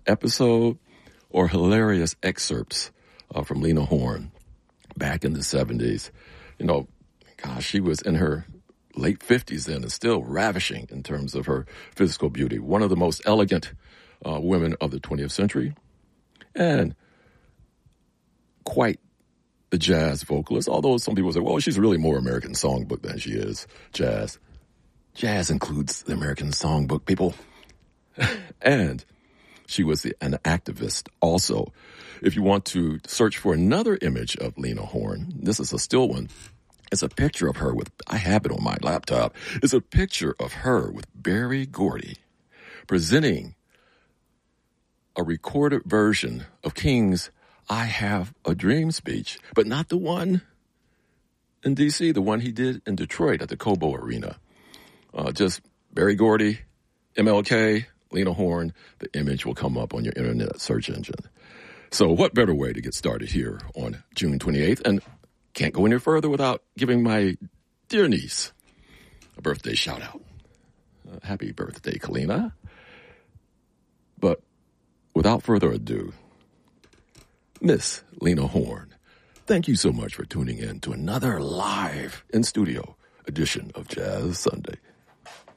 episode or hilarious excerpts from Lena Horne back in the 70s. You know, gosh, she was in her late 50s then and still ravishing in terms of her physical beauty. One of the most elegant women of the 20th century and quite the jazz vocalist, although some people say, well, she's really more American songbook than she is jazz. Jazz includes the American songbook, people. And she was an activist also. If you want to search for another image of Lena Horne, this is a still one. It's a picture of her with, I have it on my laptop. It's a picture of her with Berry Gordy presenting a recorded version of King's I Have a Dream speech, but not the one in D.C., the one he did in Detroit at the Cobo Arena. Just Berry Gordy, MLK, Lena Horne. The image will come up on your internet search engine. So what better way to get started here on June 28th? And can't go any further without giving my dear niece a birthday shout out. Happy birthday, Kalina. But without further ado, Miss Lena Horne, thank you so much for tuning in to another live in studio edition of Jazz Sunday.